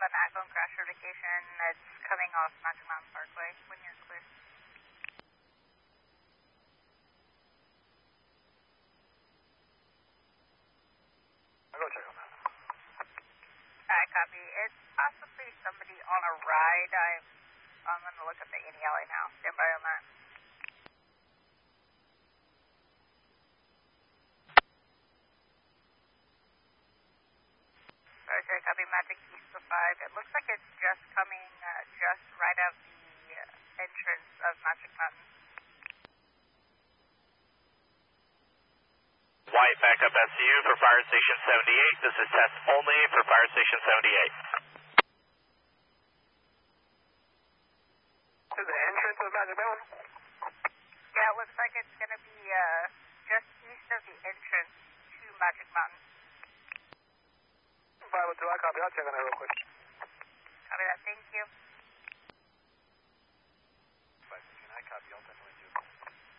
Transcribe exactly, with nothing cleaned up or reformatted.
an iPhone crash notification. It's coming off Magic Mountain Parkway when you're clear. I'll go check on that. Alright, copy. It's possibly somebody on a ride. I'm, I'm going to look at the A N E L A now. Stand by on that. Roger, copy. Magic East to five. It looks like it's just coming uh, just right out the uh, entrance of Magic Mountain. White backup S U for Fire Station seventy-eight. This is test only for Fire Station seventy-eight. To the entrance of Magic Mountain? Yeah, it looks like it's going to be uh, just east of the entrance to Magic Mountain. five oh two, I copy. I'll check on that real quick. Copy that. Thank you.